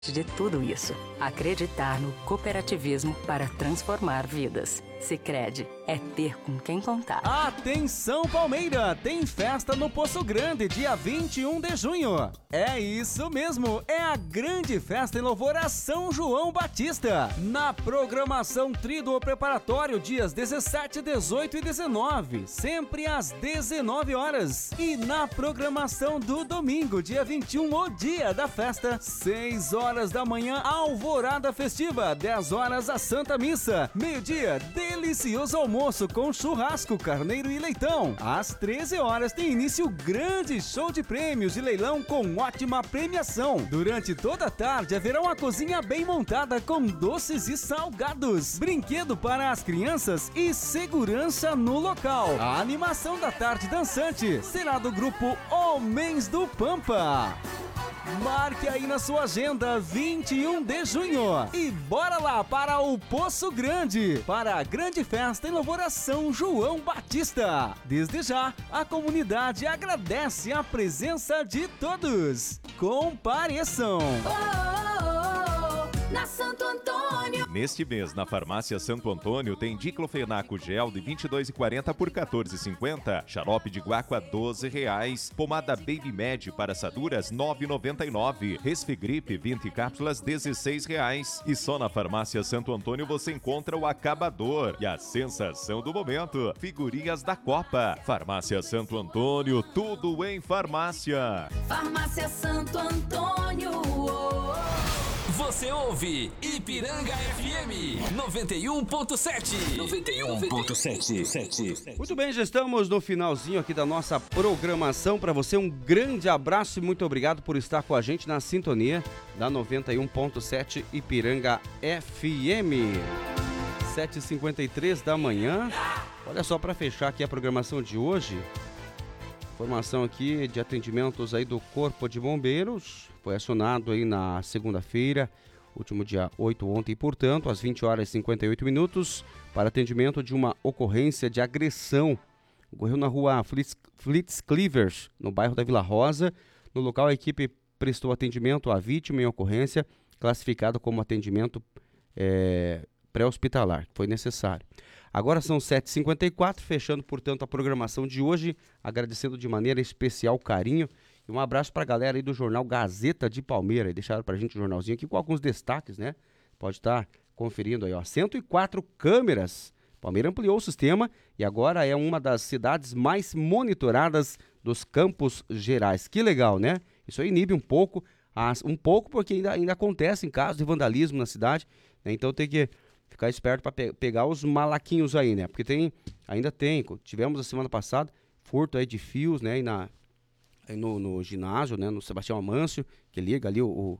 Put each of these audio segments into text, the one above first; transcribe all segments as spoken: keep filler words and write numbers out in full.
De tudo isso, acreditar no cooperativismo para transformar vidas. Sicredi é ter com quem contar. Atenção, Palmeira! Tem festa no Poço Grande, dia vinte e um de junho. É isso mesmo, é a grande festa em louvor a São João Batista. Na programação Tríduo Preparatório, dias dezessete, dezoito e dezenove, sempre às dezenove horas. E na programação do domingo, dia vinte e um, o dia da festa, seis horas da manhã, alvorada festiva, dez horas a Santa Missa, meio-dia, delicioso almoço com churrasco, carneiro e leitão. Às treze horas tem início o grande show de prêmios e leilão com ótima premiação. Durante toda a tarde haverá uma cozinha bem montada com doces e salgados, brinquedo para as crianças e segurança no local. A animação da tarde dançante será do grupo Homens do Pampa. Marque aí na sua agenda, vinte e um de junho. E bora lá para o Poço Grande, para a grande festa em louvor a São João Batista. Desde já, a comunidade agradece a presença de todos. Compareçam! Oh, oh, oh, oh, na Santo Antônio. Neste mês, na Farmácia Santo Antônio, tem diclofenaco gel de vinte e dois reais e quarenta por quatorze reais e cinquenta, xarope de guaco a doze reais, pomada Baby Med para assaduras nove reais e noventa e nove, Resfigripe vinte cápsulas dezesseis reais. E só na Farmácia Santo Antônio você encontra o acabador e a sensação do momento, figurinhas da Copa. Farmácia Santo Antônio, tudo em farmácia. Farmácia Santo Antônio. Oh. Você ouve Ipiranga F M noventa e um ponto sete. noventa e um ponto sete. Muito bem, já estamos no finalzinho aqui da nossa programação. Para você, um grande abraço e muito obrigado por estar com a gente na sintonia da noventa e um ponto sete Ipiranga F M. sete e cinquenta e três da manhã. Olha só, para fechar aqui a programação de hoje, informação aqui de atendimentos aí do Corpo de Bombeiros. Foi acionado aí na segunda-feira, último dia oito ontem, portanto, às vinte horas e cinquenta e oito minutos, para atendimento de uma ocorrência de agressão. Ocorreu na rua Flitz, Flitz Cleavers, no bairro da Vila Rosa. No local, a equipe prestou atendimento à vítima em ocorrência, classificado como atendimento é, pré-hospitalar, que foi necessário. Agora são sete e cinquenta e quatro, fechando, portanto, a programação de hoje, agradecendo de maneira especial o carinho. E um abraço para a galera aí do jornal Gazeta de Palmeira. E deixaram para a gente um jornalzinho aqui com alguns destaques, né? Pode estar conferindo aí, ó. cento e quatro câmeras. Palmeira ampliou o sistema e agora é uma das cidades mais monitoradas dos Campos Gerais. Que legal, né? Isso aí inibe um pouco, as, um pouco porque ainda, ainda acontecem casos de vandalismo na cidade, né? Então tem que ficar esperto para pe- pegar os malaquinhos aí, né? Porque tem, ainda tem, tivemos a semana passada, furto aí de fios, né? E na... No, no ginásio, né, no Sebastião Amâncio, que liga ali o, o,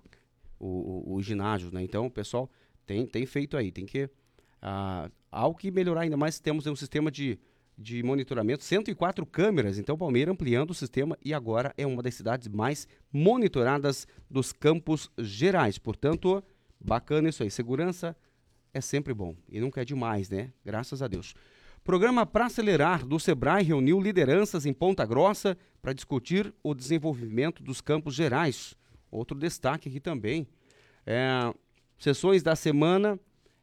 o, o ginásio, né? Então o pessoal tem, tem feito aí, tem que ah, algo que melhorar ainda mais. Temos um sistema de, de monitoramento, cento e quatro câmeras, então Palmeira ampliando o sistema e agora é uma das cidades mais monitoradas dos Campos Gerais. Portanto, bacana isso aí, segurança é sempre bom e nunca é demais, né? Graças a Deus. Programa Pra Acelerar do Sebrae reuniu lideranças em Ponta Grossa para discutir o desenvolvimento dos Campos Gerais. Outro destaque aqui também. É, sessões da semana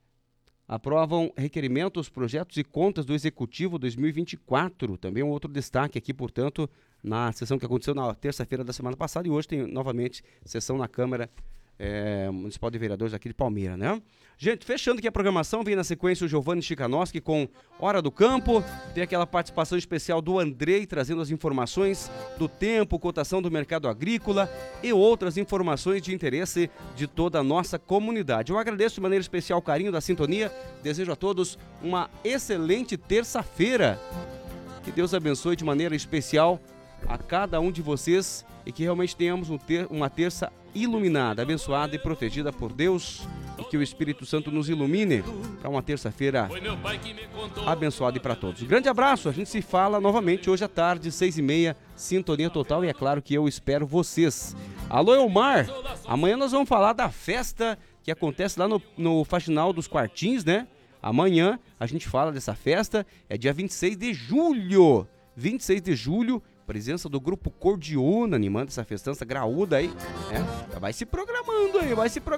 aprovam requerimentos, projetos e contas do Executivo dois mil e vinte e quatro. Também um outro destaque aqui, portanto, na sessão que aconteceu na terça-feira da semana passada. E hoje tem novamente sessão na Câmara É, Municipal de Vereadores aqui de Palmeira, né? Gente, fechando aqui a programação, vem na sequência o Giovanni Chikanoski com Hora do Campo, tem aquela participação especial do Andrei, trazendo as informações do tempo, cotação do mercado agrícola e outras informações de interesse de toda a nossa comunidade. Eu agradeço de maneira especial o carinho da sintonia, desejo a todos uma excelente terça-feira, que Deus abençoe de maneira especial a cada um de vocês e que realmente tenhamos um ter, uma terça iluminada, abençoada e protegida por Deus e que o Espírito Santo nos ilumine para uma terça-feira abençoada e para todos. Um grande abraço, a gente se fala novamente hoje à tarde, seis e meia, sintonia total e é claro que eu espero vocês. Alô, Elmar, amanhã nós vamos falar da festa que acontece lá no, no Faxinal dos Quartins, né? Amanhã a gente fala dessa festa, é dia vinte e seis de julho, vinte e seis de julho, Presença do grupo Cordiona animando essa festança graúda aí, né? Já vai se programando aí, vai se programando.